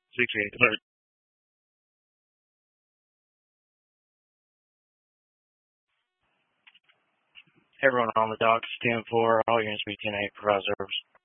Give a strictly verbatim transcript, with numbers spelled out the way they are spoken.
sixty-eight thirty. Everyone on the docks, ten four, all units be ten eight, provide service.